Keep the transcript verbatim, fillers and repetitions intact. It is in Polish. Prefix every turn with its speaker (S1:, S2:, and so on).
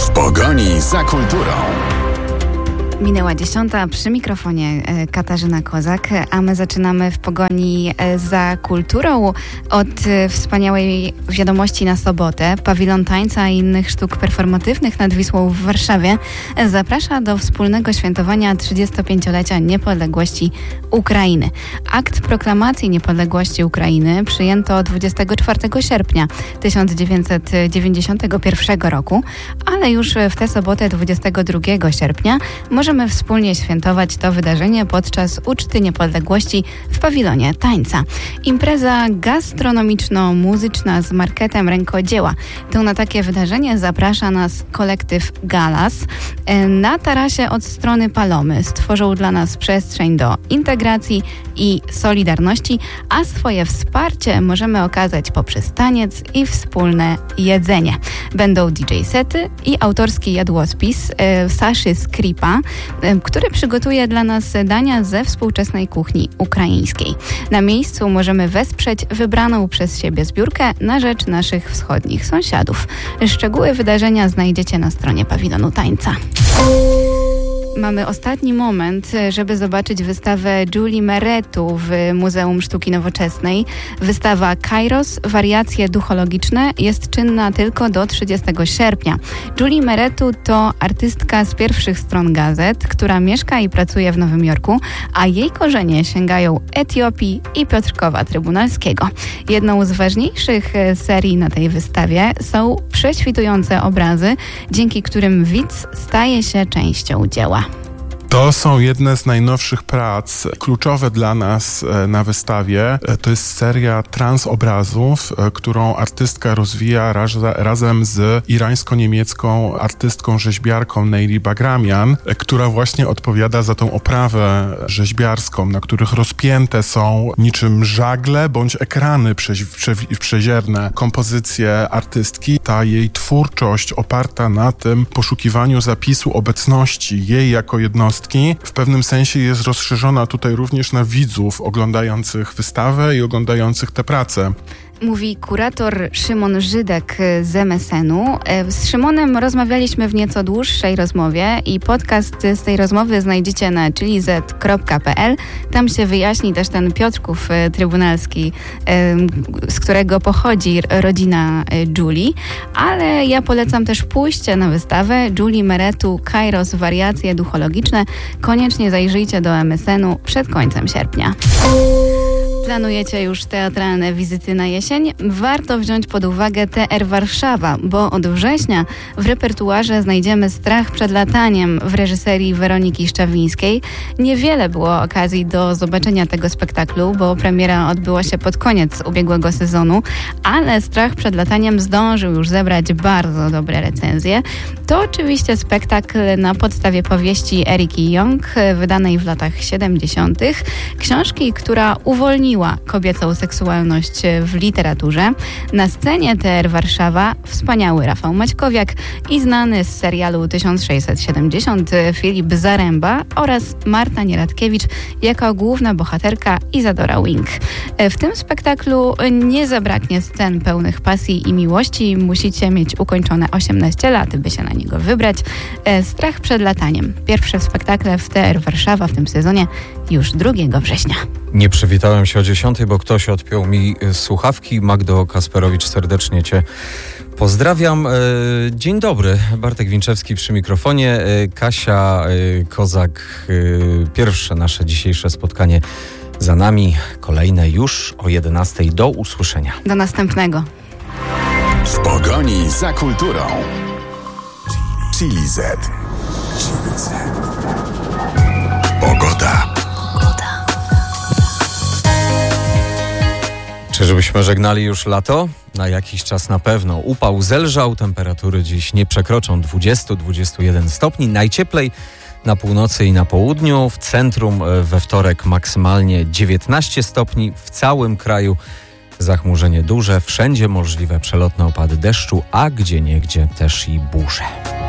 S1: W pogoni za kulturą.
S2: Minęła dziesiąta, przy mikrofonie Katarzyna Kozak, a my zaczynamy w pogoni za kulturą od wspaniałej wiadomości na sobotę. Pawilon Tańca i innych sztuk performatywnych nad Wisłą w Warszawie zaprasza do wspólnego świętowania trzydziestopięciolecia niepodległości Ukrainy. Akt proklamacji niepodległości Ukrainy przyjęto dwudziestego czwartego sierpnia tysiąc dziewięćset dziewięćdziesiątego pierwszego roku, ale już w tę sobotę dwudziestego drugiego sierpnia możemy wspólnie świętować to wydarzenie podczas uczty niepodległości w pawilonie Tańca. Impreza gastronomiczno-muzyczna z marketem rękodzieła. Tu na takie wydarzenie zaprasza nas kolektyw Galas. Na tarasie od strony Palomy stworzą dla nas przestrzeń do integracji i solidarności, a swoje wsparcie możemy okazać poprzez taniec i wspólne jedzenie. Będą D J sety i autorski jadłospis e, Saszy Skripa, e, który przygotuje dla nas dania ze współczesnej kuchni ukraińskiej. Na miejscu możemy wesprzeć wybraną przez siebie zbiórkę na rzecz naszych wschodnich sąsiadów. Szczegóły wydarzenia znajdziecie na stronie Pawilonu Tańca. Mamy ostatni moment, żeby zobaczyć wystawę Julie Meretu w Muzeum Sztuki Nowoczesnej. Wystawa Kairos, wariacje duchologiczne jest czynna tylko do trzydziestego sierpnia. Julie Meretu to artystka z pierwszych stron gazet, która mieszka i pracuje w Nowym Jorku, a jej korzenie sięgają Etiopii i Piotrkowa Trybunalskiego. Jedną z ważniejszych serii na tej wystawie są prześwitujące obrazy, dzięki którym widz staje się częścią dzieła.
S3: To są jedne z najnowszych prac, kluczowe dla nas na wystawie. To jest seria transobrazów, którą artystka rozwija raz, razem z irańsko-niemiecką artystką, rzeźbiarką Neili Bagramian, która właśnie odpowiada za tą oprawę rzeźbiarską, na których rozpięte są niczym żagle bądź ekrany prze, prze, przezierne kompozycje artystki. Ta jej twórczość oparta na tym poszukiwaniu zapisu obecności jej jako jednostki w pewnym sensie jest rozszerzona tutaj również na widzów oglądających wystawę i oglądających te prace.
S2: Mówi kurator Szymon Żydek z M S N-u. Z Szymonem rozmawialiśmy w nieco dłuższej rozmowie i podcast z tej rozmowy znajdziecie na chilizet kropka p l. Tam się wyjaśni też ten Piotrków Trybunalski, z którego pochodzi rodzina Julie. Ale ja polecam też pójście na wystawę Julie Meretu Kairos, wariacje duchologiczne. Koniecznie zajrzyjcie do M S N-u przed końcem sierpnia. Planujecie już teatralne wizyty na jesień? Warto wziąć pod uwagę T R Warszawa, bo od września w repertuarze znajdziemy Strach przed lataniem w reżyserii Weroniki Szczawińskiej. Niewiele było okazji do zobaczenia tego spektaklu, bo premiera odbyła się pod koniec ubiegłego sezonu, ale Strach przed lataniem zdążył już zebrać bardzo dobre recenzje. To oczywiście spektakl na podstawie powieści Eriki Young, wydanej w latach siedemdziesiątych. Książki, która uwolniła kobiecą seksualność w literaturze. Na scenie T R Warszawa wspaniały Rafał Maćkowiak i znany z serialu tysiąc sześćset siedemdziesiąt Filip Zaręba oraz Marta Nieradkiewicz jako główna bohaterka Izadora Wing. W tym spektaklu nie zabraknie scen pełnych pasji i miłości. Musicie mieć ukończone osiemnaście lat, by się na niego wybrać. Strach przed lataniem. Pierwsze spektakle w T R Warszawa w tym sezonie już drugiego września.
S4: Nie przywitałem się o dziesiątej, bo ktoś odpiął mi słuchawki. Magdo Kasperowicz, serdecznie Cię pozdrawiam. Dzień dobry, Bartek Winczewski przy mikrofonie, Kasia Kozak. Pierwsze nasze dzisiejsze spotkanie za nami, kolejne już o jedenastej. Do usłyszenia.
S2: Do następnego.
S1: W pogoni za kulturą. chilizet. Pogoda.
S4: Czyżbyśmy żegnali już lato? Na jakiś czas na pewno. Upał zelżał, temperatury dziś nie przekroczą dwadzieścia do dwudziestu jeden stopni. Najcieplej na północy i na południu. W centrum we wtorek maksymalnie dziewiętnaście stopni. W całym kraju zachmurzenie duże. Wszędzie możliwe przelotne opady deszczu, a gdzieniegdzie też i burze.